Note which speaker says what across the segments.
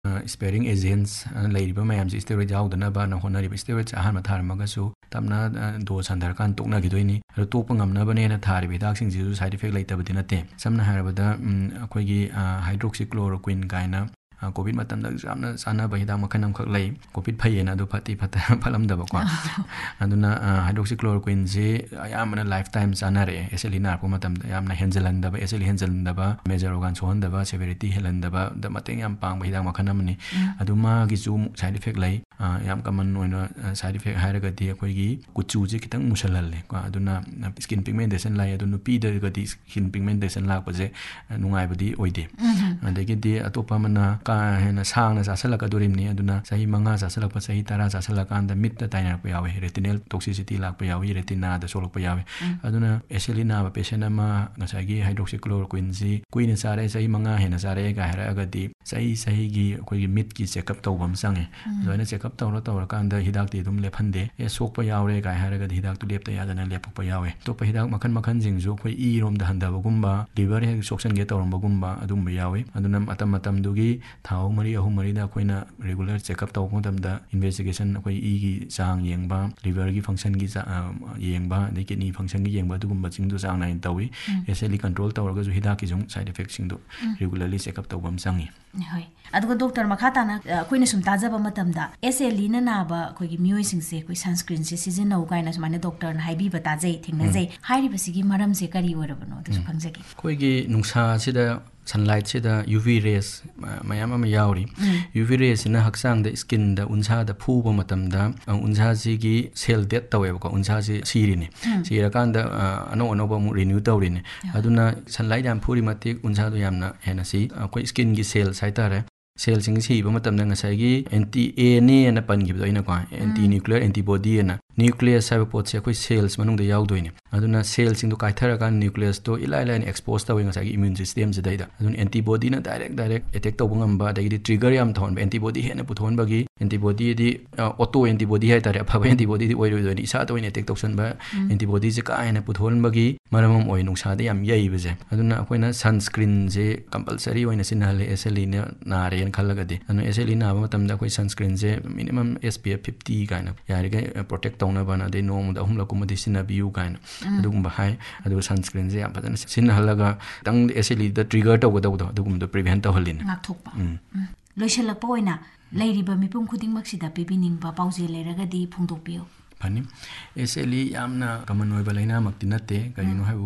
Speaker 1: sparing agents leiriba mayam ji steroid yaudana ba na honari steroid ahan ma tharmaga su tamna dose handar kan tokna gidoini ro tokpa ngamna bane na thari bidak sing ji side effect laita badina te samna harabada akoi gi hydroxychloroquine kaina COVID matam da jamna sana ba hidang makhan am khak lai COVID phayena do phati phata phalam da ba kwa aduna hydroxychloroquine je ayamna lifetime sana re eselina ko matam da yamna henzelan da ba eseli henzelan da ba major organ sohon da ba severity helan da ba da mateng yam pang ba hidang makhan am ni aduma gi chu side effect lai yam common oina side effect hairaga di akoi gi kuchu je kitang musalal le kwa aduna skin pigmentation lai adunu pi da ga di skin pigmentation lak pa je nungai ba di oide adagi di atopa mana hena sangna sasalaka durimni aduna sahi manga sasalaka sahi tara sasalaka anda mitta taina pa yawe retinal toxicity lak pa yawe retina da solok pa yawe aduna eselina ba patient ama ngasagi hydroxychloroquine ji kuina sare sahi manga hena sare ga hera agadi sahi gi koi gi mit ki check up tawbam sange loina check up tawra kanda hidak ti dum lephande e sok pa yawe ga hera ga hidak tu lep ta yadana lep pa yawe to pa hidak makhan jingju koi e rom da handa bagumba liver he soksan ge tawram bagumba adum ba yawe aduna matam dugi thau mari ahum mari da koina regular check up taw ko da investigation koi e gi sang yengba liver gi function gi yengba de kidney function gi yengba dugum ba chingdu sang nine tawi eseli control tawra ga ju hida ki jung side effects sing du regularly check up taw bam sangi
Speaker 2: hoi adugo doctor makata na koina sum taja ba matam da eseli na ba koi gi mioi sing se koi sunscreen se season na ukaina sumane doctor na haibi bata jai thingna jai hairi basigi maram se kari orabano to phangzagi
Speaker 1: koi gi nungsa sida sunlight sida UV rays mayam ama yauri UV rays na haksang da skin da unsa da phuba matam da unsa ji gi cell death tawe ko unsa ji siri ne sira kan da ano ba mu renew tawri ne aduna sunlight yam phuri matik unsa do yamna hena si koi skin gi cell saitare cell sing si ba matam da ngasai gi anti A ne na pan gi do ina ko anti nuclear antibody na nucleus sa pot se koi cells manung da yaw doine aduna cell sing do kai thara kan nucleus to ilai expose tawi ngasai gi immune system je daida adun antibody na direct attack to bungam ba da gi trigger yam thon antibody he na puthon ba gi antibody di auto antibody hai tare phaba antibody di oiro do ni sa to in attack to san ba antibody je ka na puthon ba gi maramam oi nung sa da yam yai ba je aduna koina sunscreen je compulsory oina sinale eselina na re khalaga de anu eselina ba matam da koi sunscreen je minimum SPF 50 kaina yari ga protect tawna bana de nom da humla kuma de sina biu kaina adugum ba hai adu sunscreen je am padana sin halaga tang eseli da trigger taw da adugum da prevent taw halin
Speaker 2: ngak thokpa loishalak pa oina leiriba mipum khuding maksida pipining ba pause leraga di phungdok piyo
Speaker 1: pani eseli yamna common oi balaina maktinate karino habu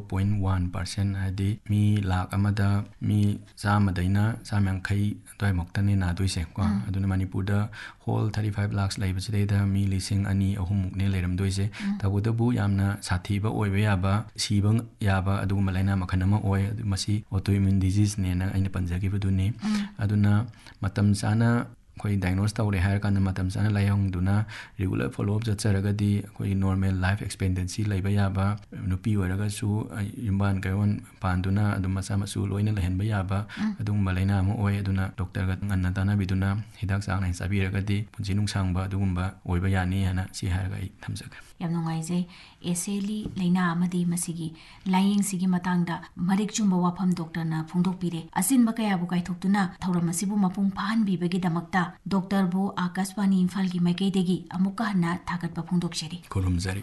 Speaker 1: 0.1% adi mi lak amada mi samadaina samyangkai doi moktane na doise kwa aduna manipur da whole 35 lakhs lai bachide da mi lising ani ahum mukne leiram doise tabudabu yamna sathi ba oi ba yaba sibang yaba adu malaina makhanama oi masi autoimmune disease ne na aina panjagi buduni aduna matam sana koi diagnose tawre hair kan matam sana layong duna regular follow up jacharaga di koi normal life expectancy laiba yaba nupi waraga su yumban kayon panduna aduma sama su loina lehen ba yaba adum malaina mo oi aduna doctor ga nganna tana biduna hidak sang nai sabiraga di punjinung sang ba adugumba oiba yani hana si hair ga thamjaga
Speaker 2: yam nongai je eseli leina amadi masigi laying sigi matangda marik chumba wafam doctor na phungdok pire asin ba kaya bu kai thoktuna thauram asibu mapung phan bi bagi damakta doctor bu akashwani imphal gi maikei degi amuka hana thagat pa phungdok cheri
Speaker 1: korum jari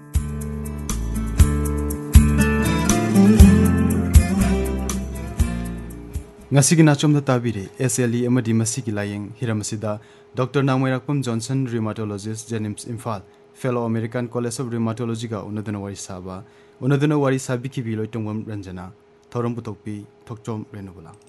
Speaker 3: ngasigi na chomda tabire SLE amadi masigi laying hiramasida Dr. Namoirakpam Johnson rheumatologist Jennings Imphal fellow American College of Rheumatology ga unaduna wari sabi ki biloi tongwam ranjana thoram putokpi thokchom renubula